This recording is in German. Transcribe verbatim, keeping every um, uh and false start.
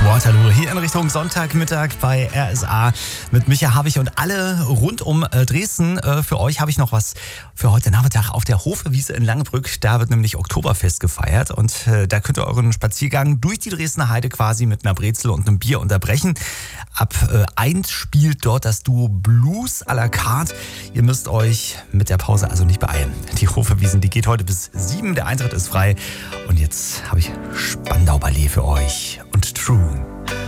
Waterloo hier in Richtung Sonntagmittag bei R S A mit Micha Habich und alle rund um Dresden. Für euch habe ich noch was für heute Nachmittag auf der Hofewiese in Langebrück. Da wird nämlich Oktoberfest gefeiert und da könnt ihr euren Spaziergang durch die Dresdner Heide quasi mit einer Brezel und einem Bier unterbrechen. Ab eins spielt dort das Duo Blues à la carte. Ihr müsst euch mit der Pause also nicht beeilen. Die Hofewiesen, die geht heute bis sieben. Der Eintritt ist frei. Und jetzt habe ich Spandau Ballet für euch und True.